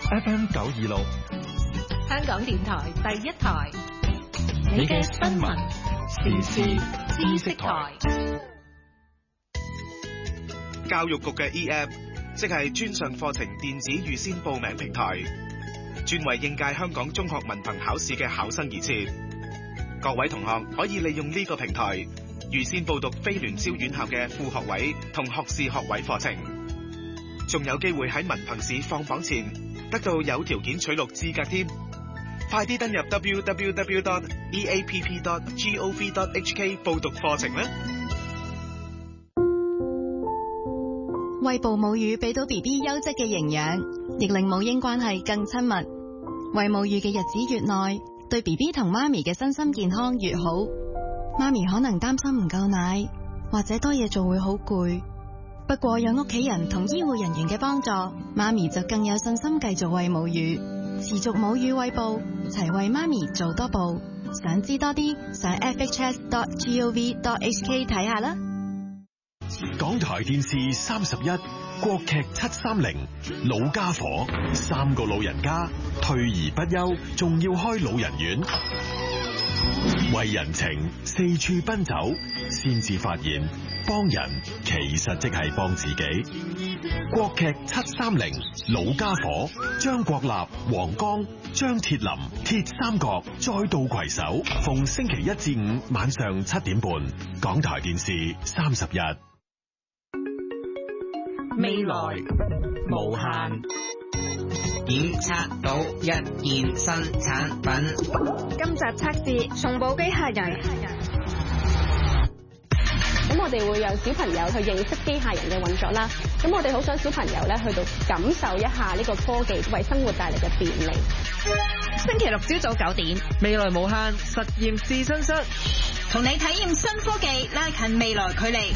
FM 926， 香港電台第一台， 你嘅新聞時事知識台。 教育局嘅 eApp， 即係專上課程電子預先報名平台，專為應屆香港中學文憑考試嘅考生而設。各位同學可以利用呢個平台預先報讀非聯招院校嘅副學位同學士學位課程，仲有機會喺文憑試放榜前得到有條件取錄資格添。快啲登入 www.eapp.gov.hk 報讀課程啦！ 餵哺母乳俾到 BB 優質嘅營養，亦令母嬰關係更親密。餵母乳嘅日子越耐，對 BB 同媽咪嘅身心健康越好。媽咪可能擔心唔夠奶，或者多嘢做會好攰。不過有屋企人同醫護人員嘅幫助，媽咪就更有信心繼續餵母乳，持續母乳餵哺，齊為媽咪做多步。想知多啲，上 fhs.gov.hk 睇下啦。 港台電視31國劇730老家伙，3個老人家退而不休，仲要開老人院，為人情四處奔走，先至發現幫人其實即係幫自己。國劇730老家伙，張國立、黃剛、張鐵林鐵三角再度攜手，逢星期1至5晚上7點半，港台電視31。 未來無限，檢測到一件新產品。 今集測試送寶機械人。咁我哋會讓小朋友去認識機械人嘅運作啦。咁我哋好想小朋友咧去到感受一下呢個科技為生活帶嚟嘅便利。 星期六朝早9點， 未來無限實驗試身室， 同你體驗新科技，拉近未來距離。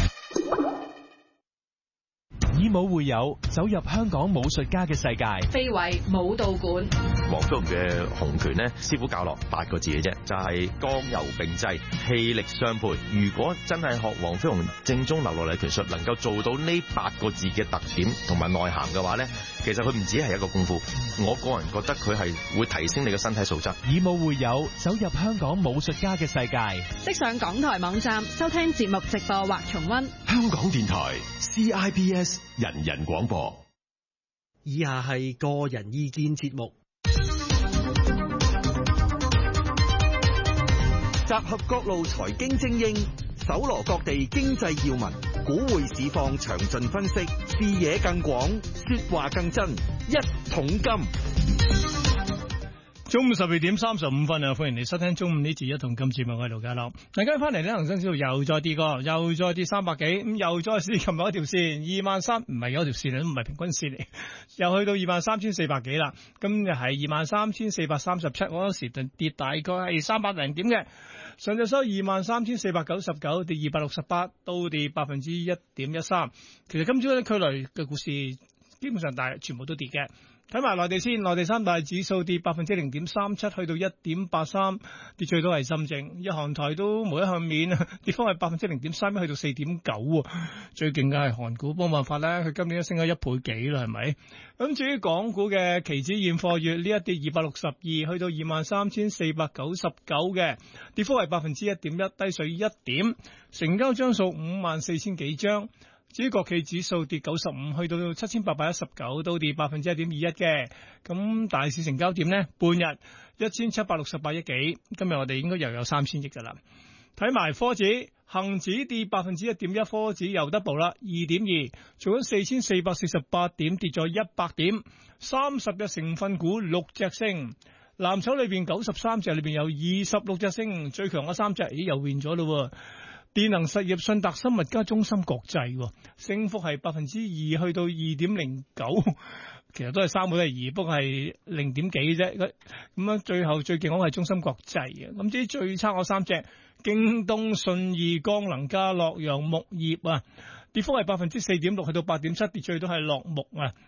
以武會友，走入香港武術家嘅世界。 非遺武道館， 黃飛鴻嘅洪拳呢，師傅教落8個字嘅啫，就係剛柔並濟，氣力相配。如果真係學黃飛鴻正宗流落嚟拳術，能夠做到呢8個字嘅特點同埋內涵嘅話呢，其實佢唔止係一個功夫。我個人覺得佢係會提升你嘅身體素質。 以武會友，走入香港武術家嘅世界。 即上港台網站收聽節目直播或重溫。 香港電台 CIBS 人人廣播。 以下係個人意見節目，集合各路財經精英，搜羅各地經濟要聞，股匯市況詳盡分析，視野更廣，說話更真，一桶金。 中午12點35分啊！歡迎你收聽中午呢節一桶金節目，我係盧家樂。大家翻嚟呢，恒生指數又再跌過，又再跌300幾，咁又再試琴日一條線23,000，唔係有條線都唔係平均線嚟，又去到23,400幾啦。今日係23,437，嗰陣時跌大概係300零點嘅。上晝收23,499，跌268，都跌1.13%。其實今朝咧，區內嘅股市基本上全部都跌嘅。睇埋內地先，內地三大指數跌0.37%，去到1.83，跌最多係深證。日韓台都無一幸免，跌幅係0.31%，去到4.9。最勁嘅係韓股，冇辦法咧，佢今年都升咗1倍幾啦，係咪？咁至於港股嘅期指現貨月呢一跌262，去到23,499嘅，跌幅係1.1%，低水1點，成交張數54,000幾張。至於國企指數跌95，去到7,819，都跌1.21%嘅。咁大市成交點呢？半日1,768億幾。今日我哋應該又有3,000億噶啦。睇埋科指，恒指跌1.1%，科指又得步啦，2.2，做緊4,448點，跌咗100點。30隻成分股6隻升，藍籌裏邊93隻裏邊有26隻升，最強嗰3隻又變咗咯。電能實業、信達生物加中芯國際，升幅係2%，去到2.09，其實都係3個都係2，不過係0點幾啫。咁樣最後最勁嗰係中芯國際嘅。咁至於最差嗰3隻，京東、信義光能加洛陽鉬業啊，跌幅係4.6%，去到8.7，跌最多係落木啊。